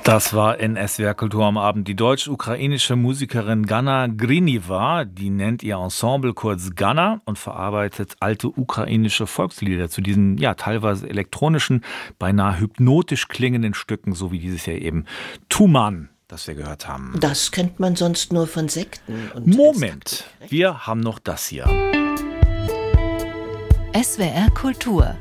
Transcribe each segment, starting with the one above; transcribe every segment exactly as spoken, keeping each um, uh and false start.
Das war in S W R Kultur am Abend die deutsch-ukrainische Musikerin Ganna Griniva. Die nennt ihr Ensemble kurz Ganna und verarbeitet alte ukrainische Volkslieder zu diesen ja teilweise elektronischen, beinahe hypnotisch klingenden Stücken, so wie dieses hier eben Tuman, das wir gehört haben. Das kennt man sonst nur von Sekten. Und Moment, wir haben noch das hier. S W R Kultur.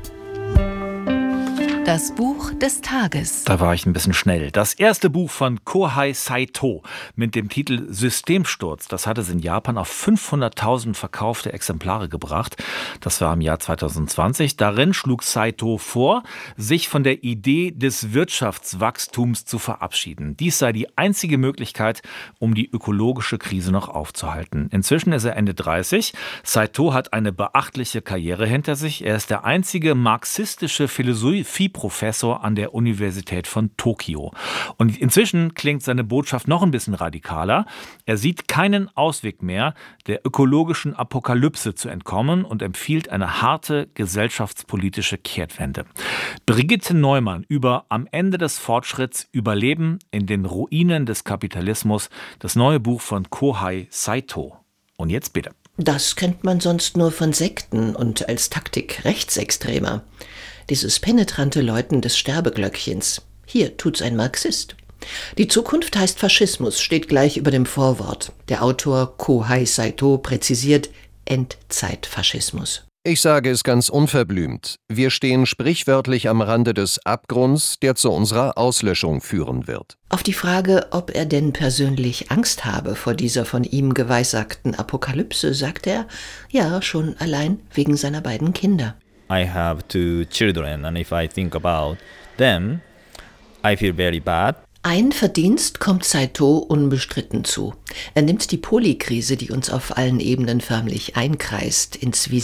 Das Buch des Tages. Da war ich ein bisschen schnell. Das erste Buch von Kohei Saito mit dem Titel Systemsturz, das hat es in Japan auf fünfhunderttausend verkaufte Exemplare gebracht. Das war im Jahr zweitausendzwanzig. Darin schlug Saito vor, sich von der Idee des Wirtschaftswachstums zu verabschieden. Dies sei die einzige Möglichkeit, um die ökologische Krise noch aufzuhalten. Inzwischen ist er Ende dreißig. Saito hat eine beachtliche Karriere hinter sich. Er ist der einzige marxistische Philosophie Professor an der Universität von Tokio. Und inzwischen klingt seine Botschaft noch ein bisschen radikaler. Er sieht keinen Ausweg mehr, der ökologischen Apokalypse zu entkommen und empfiehlt eine harte gesellschaftspolitische Kehrtwende. Brigitte Neumann über Am Ende des Fortschritts Überleben in den Ruinen des Kapitalismus, das neue Buch von Kohei Saito. Und jetzt bitte. Das kennt man sonst nur von Sekten und als Taktik Rechtsextremer. Dieses penetrante Läuten des Sterbeglöckchens. Hier tut's ein Marxist. Die Zukunft heißt Faschismus, steht gleich über dem Vorwort. Der Autor Kohei Saito präzisiert Endzeitfaschismus. Ich sage es ganz unverblümt. Wir stehen sprichwörtlich am Rande des Abgrunds, der zu unserer Auslöschung führen wird. Auf die Frage, ob er denn persönlich Angst habe vor dieser von ihm geweissagten Apokalypse, sagt er, ja, schon allein wegen seiner beiden Kinder. I have two children and if I think about them, I feel very bad. Ein Verdienst kommt Saito unbestritten zu. Er nimmt die Polykrise, die uns auf allen Ebenen förmlich einkreist, ins Visier.